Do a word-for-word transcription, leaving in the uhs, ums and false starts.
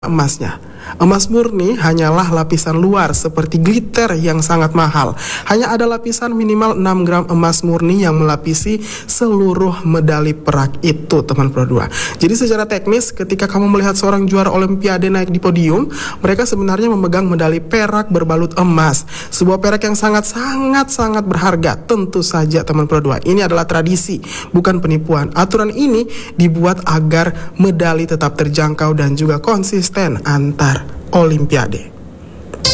emasnya. Emas murni hanyalah lapisan luar seperti glitter yang sangat mahal. Hanya ada lapisan minimal enam gram emas murni yang melapisi seluruh medali perak itu, teman Pro dua. Jadi secara teknis ketika kamu melihat seorang juara olimpiade naik di podium, mereka sebenarnya memegang medali perak berbalut emas. Sebuah perak yang sangat-sangat-sangat berharga. Tentu saja teman Pro dua, ini adalah tradisi, bukan penipuan. Aturan ini dibuat agar medali tetap terjangkau dan juga konsisten antar olimpiade.